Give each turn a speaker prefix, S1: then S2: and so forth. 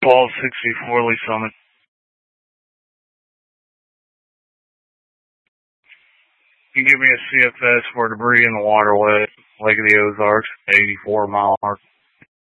S1: Paul 64, Lee Summit. You can give me a CFS for debris in the waterway, Lake of the Ozarks, 84 mile mark.